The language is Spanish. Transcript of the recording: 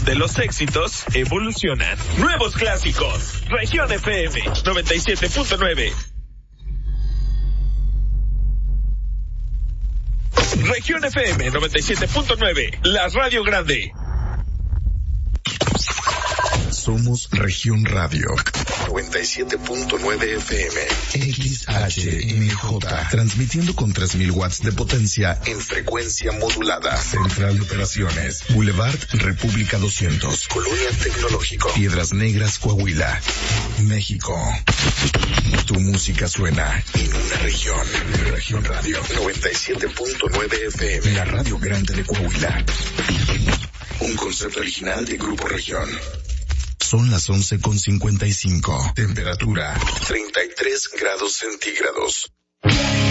donde los éxitos evolucionan. Nuevos clásicos. Región FM 97.9. Región FM 97.9, la radio grande. Somos Región Radio 97.9 FM XHMJ, transmitiendo con 3000 watts de potencia en frecuencia modulada. Central de Operaciones, Boulevard República 200, Colonia Tecnológico, Piedras Negras, Coahuila, México. Tu música suena en una región. Región Radio 97.9 FM, la radio grande de Coahuila. Un concepto original de Grupo Región. Son las 11:55. Temperatura 33 grados centígrados.